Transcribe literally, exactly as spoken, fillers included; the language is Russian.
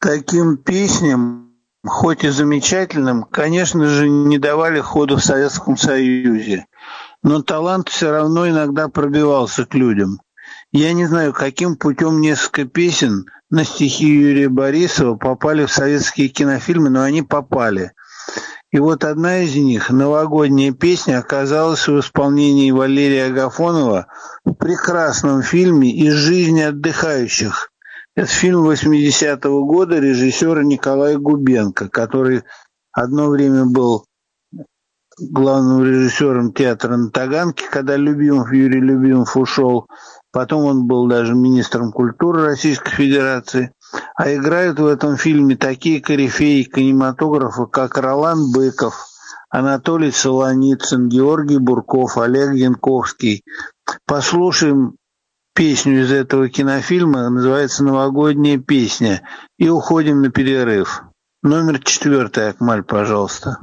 Таким песням, хоть и замечательным, конечно же, не давали хода в Советском Союзе. Но талант все равно иногда пробивался к людям. Я не знаю, каким путем несколько песен на стихи Юрия Борисова попали в советские кинофильмы, но они попали. И вот одна из них, новогодняя песня, оказалась в исполнении Валерия Агафонова в прекрасном фильме «Из жизни отдыхающих». Это фильм восьмидесятого года режиссера Николая Губенко, который одно время был главным режиссером театра на Таганке, когда Любимов, Юрий Любимов ушел. Потом он был даже министром культуры Российской Федерации. А играют в этом фильме такие корифеи кинематографа, как Ролан Быков, Анатолий Солоницын, Георгий Бурков, Олег Янковский. Послушаем песню из этого кинофильма, называется «Новогодняя песня», и уходим на перерыв. Номер четвертый, Акмаль, пожалуйста.